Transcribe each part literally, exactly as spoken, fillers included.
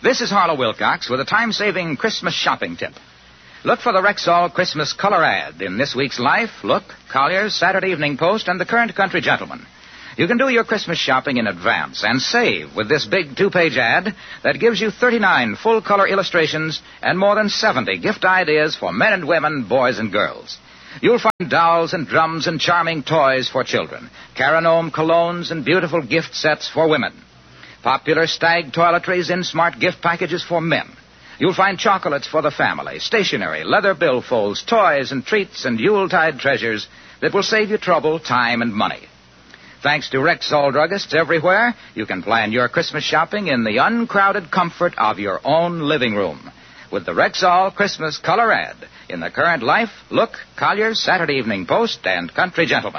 This is Harlow Wilcox with a time-saving Christmas shopping tip. Look for the Rexall Christmas color ad in this week's Life, Look, Collier's, Saturday Evening Post, and the Current Country Gentleman. You can do your Christmas shopping in advance and save with this big two-page ad that gives you thirty-nine full-color illustrations and more than seventy gift ideas for men and women, boys and girls. You'll find dolls and drums and charming toys for children, Caranome colognes and beautiful gift sets for women, popular Stag toiletries in smart gift packages for men. You'll find chocolates for the family, stationery, leather billfolds, toys and treats and Yuletide treasures that will save you trouble, time, and money. Thanks to Rexall druggists everywhere, you can plan your Christmas shopping in the uncrowded comfort of your own living room with the Rexall Christmas color ad in the Current Life, Look, Collier's, Saturday Evening Post, and Country Gentleman.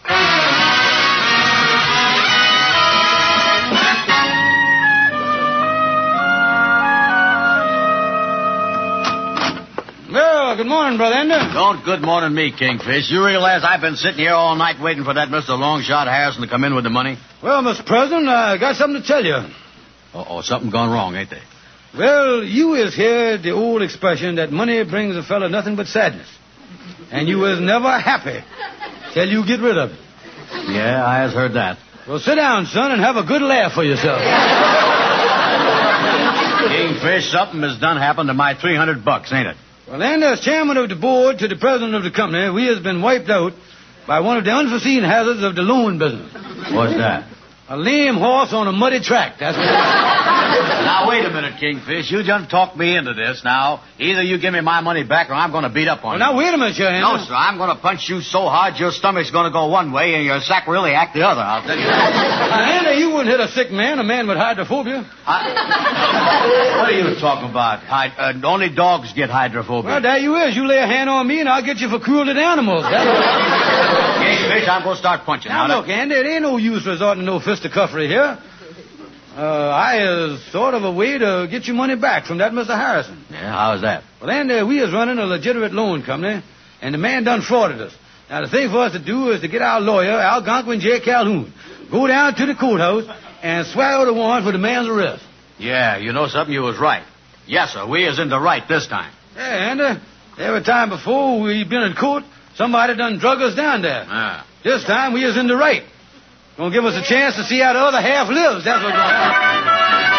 Well, good morning, Brother Ender. Don't good morning me, Kingfish. You realize I've been sitting here all night waiting for that Mister Longshot Harrison to come in with the money? Well, Mister President, I got something to tell you. Uh-oh, something gone wrong, ain't they? Well, you is heard the old expression that money brings a fella nothing but sadness. And you is never happy till you get rid of it. Yeah, I has heard that. Well, sit down, son, and have a good laugh for yourself. Kingfish, something has done happened to my three hundred bucks, ain't it? Well, and as chairman of the board to the president of the company, we has been wiped out by one of the unforeseen hazards of the loan business. What's that? A lame horse on a muddy track. That's what it is. Now, wait a minute, Kingfish. You just talked me into this. Now, either you give me my money back or I'm going to beat up on well, you. now, wait a minute, Sharon. No, sir. I'm going to punch you so hard your stomach's going to go one way and your sacroiliac the other, I'll tell you that. Anna, you wouldn't hit a sick man, a man with hydrophobia. I... What are you talking about? Hy... Uh, only dogs get hydrophobia. Well, there you is. You lay a hand on me and I'll get you for cruelty to animals. That's... Kingfish, I'm going to start punching. Now, now look, Andy, it ain't no use resorting to no fisticuffery here. Uh, I is sort of a way to get your money back from that Mister Harrison. Yeah, how's that? Well, Andy, we is running a legitimate loan company, and the man done frauded us. Now, the thing for us to do is to get our lawyer, Algonquin J. Calhoun, go down to the courthouse and swear out a warrant for the man's arrest. Yeah, you know something? You was right. Yes, sir. We is in the right this time. Yeah, Andy, every time before we been in court, somebody done drug us down there. Ah. This time we is in the right. Gonna give us a chance to see how the other half lives. That's what's gonna happen.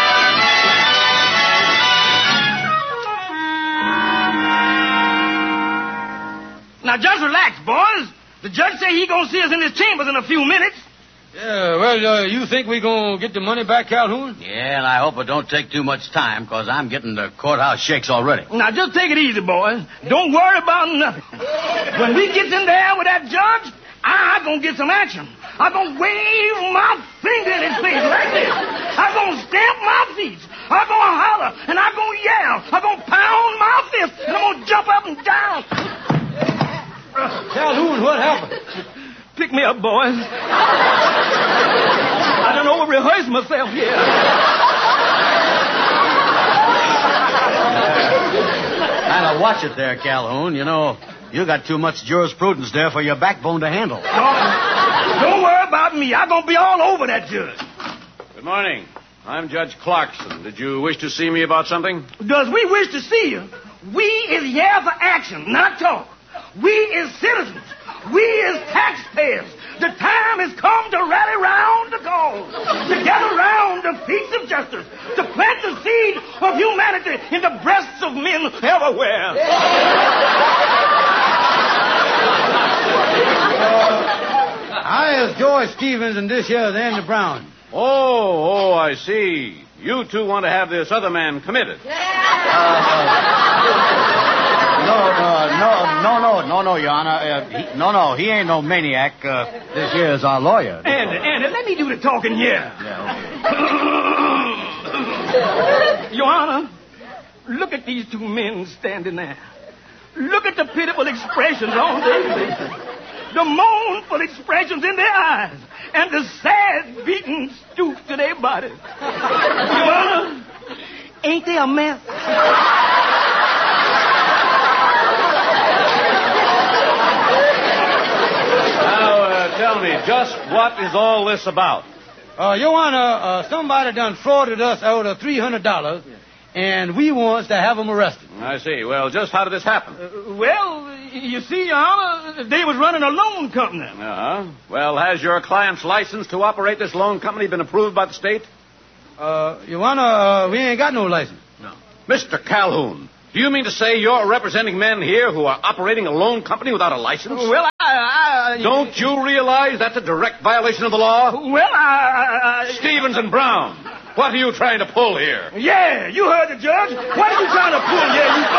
Now, just relax, boys. The judge say he gonna see us in his chambers in a few minutes. Yeah, well, uh, you think we gonna get the money back, Calhoun? Yeah, and I hope it don't take too much time, because I'm getting the courthouse shakes already. Now, just take it easy, boys. Don't worry about nothing. When we get in there with that judge, I'm gonna get some action. I'm gonna wave my finger in his face like this. I'm gonna stamp my feet. I'm gonna holler, and I'm gonna yell. I'm gonna pound my fist, and I'm gonna jump up and down. Calhoun, what happened? Pick me up, boys. I done over-rehearsed myself here. Now, watch it there, Calhoun. You know, you got too much jurisprudence there for your backbone to handle. Don't, don't worry about me. I'm going to be all over that judge. Good morning. I'm Judge Clarkson. Did you wish to see me about something? Does we wish to see you? We is here for action, not talk. We is citizens. We is taxpayers. The time has come to rally round the cause, to gather round the feet of justice, to plant the seed of humanity in the breasts of men everywhere. Uh, I is George Stevens, and this here is Andy Brown. Oh, oh, I see. You two want to have this other man committed. No, uh, no, no, no, no, no, Your Honor. Uh, he, no, no, he ain't no maniac. Uh, this here is our lawyer. Andy, Andy, let me do the talking here. Yeah, okay. Your Honor, look at these two men standing there. Look at the pitiful expressions on their faces, the mournful expressions in their eyes, and the sad, beaten stoop to their bodies. Your Honor, ain't they a mess? Tell me, just what is all this about? Uh, Your Honor, uh, somebody done frauded us out of three hundred dollars, and we wants to have him arrested. I see. Well, just how did this happen? Uh, well, you see, Your Honor, they was running a loan company. Uh-huh. Well, has your client's license to operate this loan company been approved by the state? Uh, Your Honor, uh, we ain't got no license. No. Mister Calhoun, do you mean to say you're representing men here who are operating a loan company without a license? Well, I... I Don't you realize that's a direct violation of the law? Well, I... I Stevens and Brown, what are you trying to pull here? Yeah, you heard the judge. What are you trying to pull here, you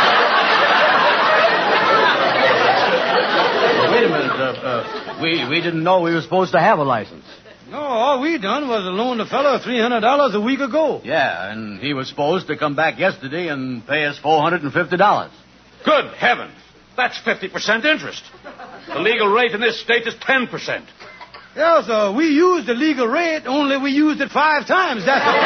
folks? Wait a minute. Uh, uh, we, we didn't know we were supposed to have a license. No, all we done was loan the fellow three hundred dollars a week ago. Yeah, and he was supposed to come back yesterday and pay us four hundred fifty dollars. Good heavens. That's fifty percent interest. The legal rate in this state is ten percent. Yeah, sir, we used the legal rate, only we used it five times, that's all.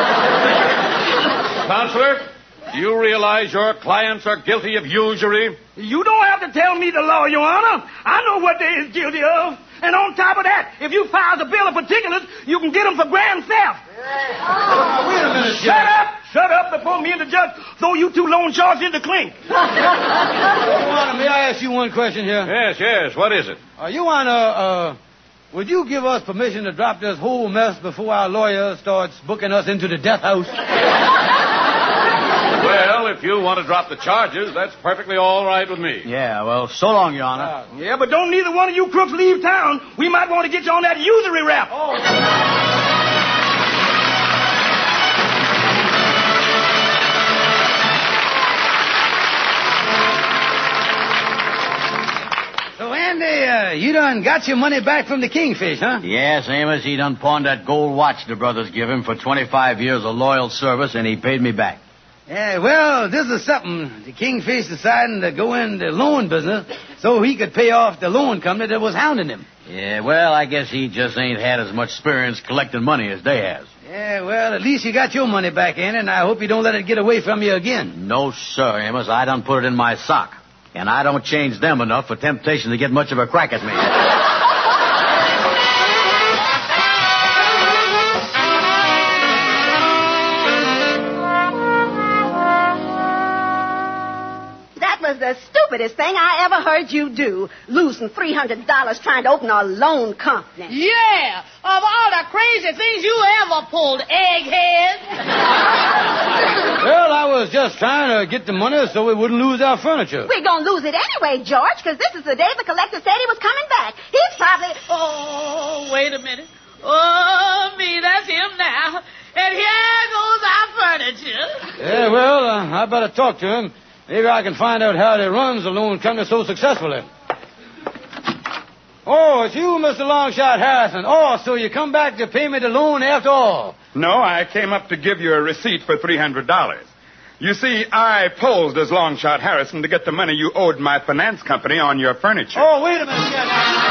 Counselor, do you realize your clients are guilty of usury? You don't have to tell me the law, Your Honor. I know what they is guilty of. And on top of that, if you file the bill of particulars, you can get them for grand theft. Uh, wait a minute, Shut up! Shut up before me and the judge throw you two loan sharks in the clink. Your Honor, may I ask you one question here? Yes, yes. What is it? Uh, Your Honor, uh, would you give us permission to drop this whole mess before our lawyer starts booking us into the death house? Well, if you want to drop the charges, that's perfectly all right with me. Yeah, well, so long, Your Honor. Uh, Yeah, but don't neither one of you crooks leave town. We might want to get you on that usury rap. oh. So, Andy, uh, you done got your money back from the Kingfish, huh? Yes, Amos, he done pawned that gold watch the brothers give him for twenty-five years of loyal service, and he paid me back. Yeah, well, this is something. The Kingfish deciding to go in the loan business so he could pay off the loan company that was hounding him. Yeah, well, I guess he just ain't had as much experience collecting money as they has. Yeah, well, at least you got your money back, Andy, and I hope you don't let it get away from you again. No, sir, Amos. I done put it in my sock. And I don't change them enough for temptation to get much of a crack at me. That was the stupidest thing I ever heard you do, losing three hundred dollars trying to open a loan company. Yeah, of all the crazy things you ever pulled, egghead. Well, I was just trying to get the money so we wouldn't lose our furniture. We're going to lose it anyway, George, because this is the day the collector said he was coming back. He's probably... Oh, wait a minute. Oh, me, that's him now. And here goes our furniture. Yeah, well, uh, I better talk to him. Maybe I can find out how he runs the loan company so successfully. Oh, it's you, Mister Longshot Harrison. Oh, so you come back to pay me the loan after all. No, I came up to give you a receipt for three hundred dollars. You see, I posed as Longshot Harrison to get the money you owed my finance company on your furniture. Oh, wait a minute.